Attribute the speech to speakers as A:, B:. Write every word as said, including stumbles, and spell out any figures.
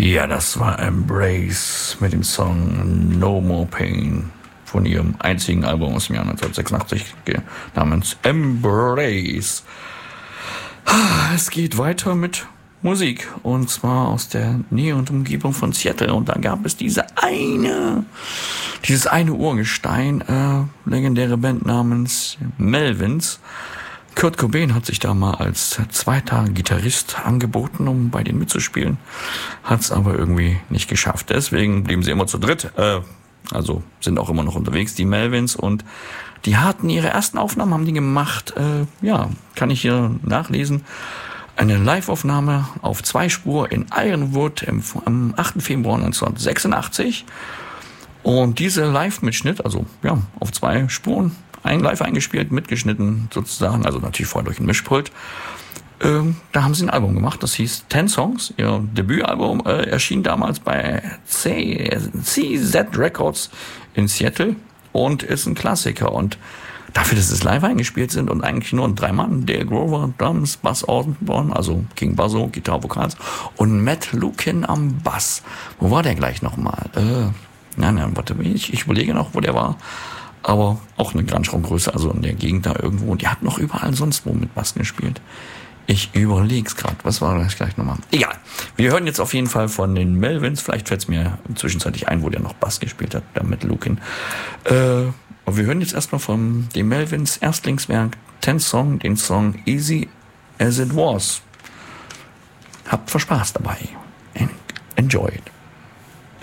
A: Ja, das war Embrace mit dem Song No More Pain von ihrem einzigen Album aus dem Jahr neunzehnhundertsechsundachtzig namens Embrace. Es geht weiter mit Musik und zwar aus der Nähe und Umgebung von Seattle und da gab es diese eine, dieses eine Urgestein, äh, legendäre Band namens Melvins. Kurt Cobain hat sich da mal als zweiter Gitarrist angeboten, um bei denen mitzuspielen, hat es aber irgendwie nicht geschafft. Deswegen blieben sie immer zu dritt, äh, also sind auch immer noch unterwegs, die Melvins, und die hatten ihre ersten Aufnahmen, haben die gemacht, äh, ja, kann ich hier nachlesen, eine Live-Aufnahme auf zwei Spur in Ironwood im, am achten Februar neunzehnhundertsechsundachtzig und diese Live-Mitschnitt, also ja, auf zwei Spuren, ein live eingespielt, mitgeschnitten sozusagen, also natürlich vorher durch ein Mischpult. Ähm, da haben sie ein Album gemacht, das hieß Ten Songs. Ihr Debütalbum äh, erschien damals bei C Z Records in Seattle und ist ein Klassiker. Und dafür, dass es live eingespielt sind und eigentlich nur drei Mann, Dale Grover, Drums, Buzz Osborne, also King Buzzo, Gitarre, Vokals und Matt Lukin am Bass. Wo war der gleich nochmal? Äh, nein, nein, warte, ich, ich überlege noch, wo der war. Aber auch eine Grunge-Größe, also in der Gegend da irgendwo. Und die hat noch überall sonst wo mit Bass gespielt. Ich überleg's gerade. Was war das gleich nochmal? Egal. Wir hören jetzt auf jeden Fall von den Melvins. Vielleicht fällt's mir zwischenzeitlich ein, wo der noch Bass gespielt hat, da mit Lukin. Äh, aber wir hören jetzt erstmal von den Melvins Erstlingswerk Ten Song, den Song Easy As It Was. Habt viel Spaß dabei. Enjoy it.